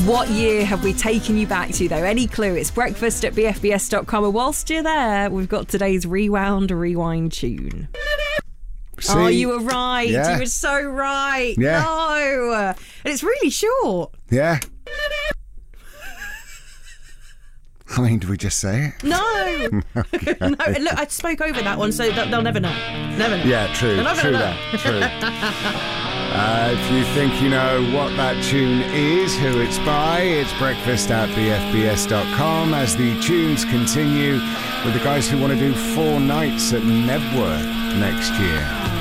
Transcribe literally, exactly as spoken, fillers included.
What year have we taken you back to, though? Any clue? It's breakfast at b f b s dot com. And whilst you're there, we've got today's Rewound Rewind tune. See? Oh, you were right. Yeah. You were so right. Yeah. No. And it's really short. Yeah. I mean, do we just say it? No. Okay. No. Look, I spoke over that one, so they'll never know. Never know. Yeah, true. They're not True gonna that. know. True. uh, if you think you know what that tune is, who it's by, it's breakfast at b f b s dot com as the tunes continue with the guys who want to do four nights at Nebworth next year.